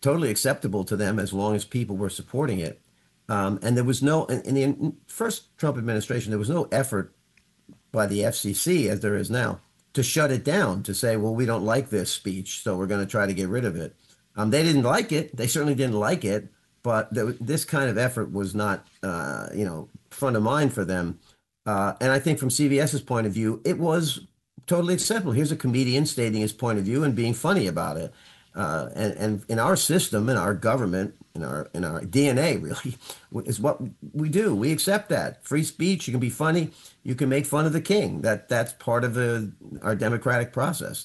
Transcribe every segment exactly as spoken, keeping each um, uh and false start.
totally acceptable to them as long as people were supporting it. Um, and there was no, in, in the first Trump administration, there was no effort by the F C C, as there is now, to shut it down, to say, well, we don't like this speech, so we're going to try to get rid of it. Um, they didn't like it. They certainly didn't like it. But there, this kind of effort was not, uh, you know, front of mind for them. Uh, and I think from CBS's point of view, it was totally acceptable. Here's a comedian stating his point of view and being funny about it. Uh, and, and in our system, in our government, in our in our D N A, really, is what we do. We accept that. Free speech, you can be funny, you can make fun of the king. That That's part of the, our democratic process.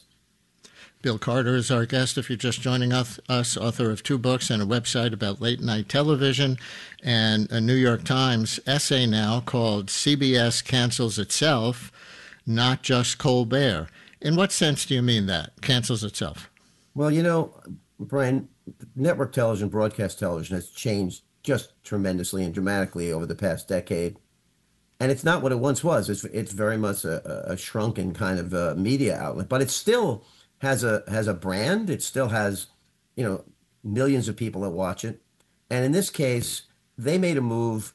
Bill Carter is our guest. If you're just joining us, us, author of two books and a website about late-night television, and a New York Times essay now called C B S Cancels Itself, Not Just Colbert. In what sense do you mean that, cancels itself? Well, you know, Brian, network television, broadcast television has changed just tremendously and dramatically over the past decade. And it's not what it once was. It's it's very much a, a shrunken kind of uh, media outlet, but it still has a has a brand. It still has, you know, millions of people that watch it. And in this case, they made a move,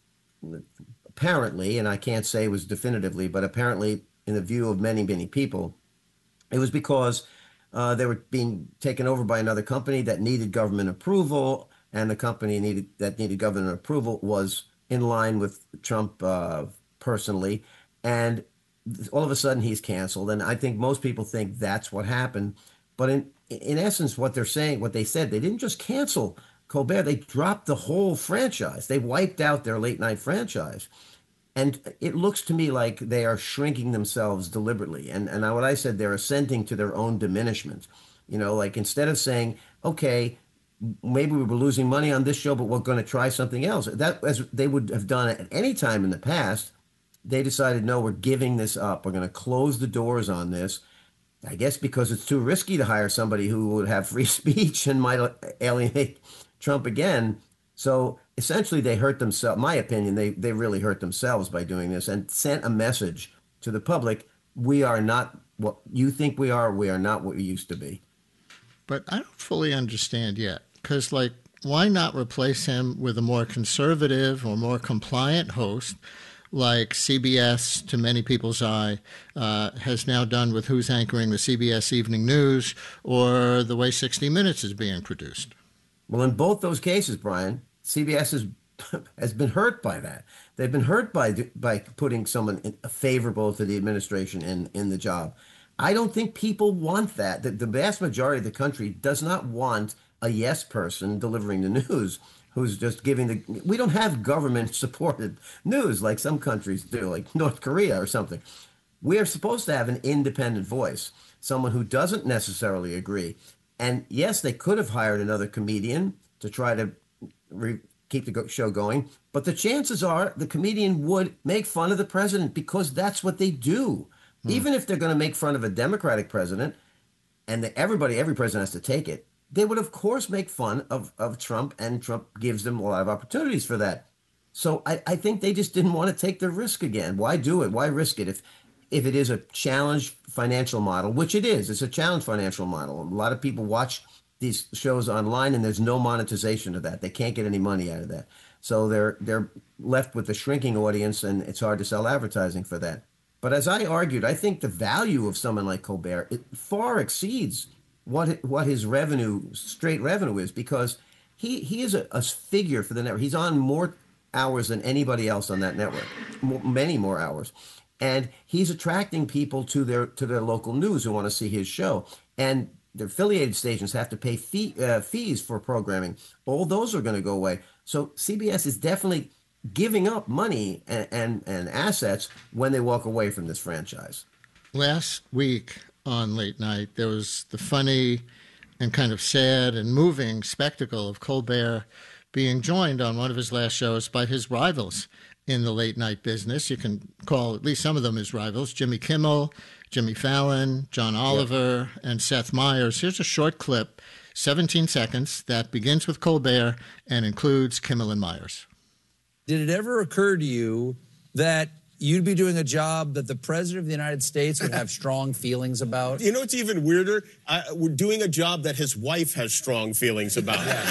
apparently, and I can't say it was definitively, but apparently, in the view of many, many people, it was because uh, they were being taken over by another company that needed government approval, and the company needed that needed government approval was in line with Trump uh, personally, and all of a sudden he's canceled. And I think most people think that's what happened, but in in essence, what they're saying, what they said, they didn't just cancel Colbert; they dropped the whole franchise. They wiped out their late night franchise. And it looks to me like they are shrinking themselves deliberately. And and what I said, they're assenting to their own diminishment. You know, like instead of saying, okay, maybe we were losing money on this show, but we're going to try something else. That, as they would have done at any time in the past, they decided, no, we're giving this up. We're going to close the doors on this. I guess because it's too risky to hire somebody who would have free speech and might alienate Trump again. So essentially, they hurt themselves. My opinion, they they really hurt themselves by doing this and sent a message to the public: we are not what you think we are. We are not what we used to be. But I don't fully understand yet, because, like, why not replace him with a more conservative or more compliant host, like C B S, to many people's eye, uh, has now done with who's anchoring the C B S Evening News, or the way sixty minutes is being produced? Well, in both those cases, Brian, C B S has has been hurt by that. They've been hurt by by putting someone in, favorable to the administration in, in the job. I don't think people want that. The, the vast majority of the country does not want a yes person delivering the news who's just giving the... We don't have government-supported news like some countries do, like North Korea or something. We are supposed to have an independent voice, someone who doesn't necessarily agree. And yes, they could have hired another comedian to try to re- keep the show going, but the chances are the comedian would make fun of the president because that's what they do. Hmm. Even if they're going to make fun of a Democratic president, and the, everybody, every president has to take it, they would, of course, make fun of, of Trump, and Trump gives them a lot of opportunities for that. So I, I think they just didn't want to take the risk again. Why do it? Why risk it? If if it is a challenged financial model, which it is, it's a challenged financial model. A lot of people watch these shows online, and there's no monetization of that. They can't get any money out of that. So they're they're left with a shrinking audience, and it's hard to sell advertising for that. But as I argued, I think the value of someone like Colbert, it far exceeds what what his revenue, straight revenue is, because he, he is a, a figure for the network. He's on more hours than anybody else on that network, more, many more hours. And he's attracting people to their to their local news who want to see his show. And the affiliated stations have to pay fee, uh, fees for programming. All those are going to go away. So C B S is definitely giving up money and, and, and assets when they walk away from this franchise. Last week on Late Night, there was the funny and kind of sad and moving spectacle of Colbert being joined on one of his last shows by his rivals in the late night business. You can call at least some of them his rivals: Jimmy Kimmel, Jimmy Fallon, John Oliver, yep. and Seth Meyers. Here's a short clip, seventeen seconds, that begins with Colbert and includes Kimmel and Meyers. Did it ever occur to you that you'd be doing a job that the president of the United States would have strong feelings about? You know what's even weirder? I, we're doing a job that his wife has strong feelings about. Yeah.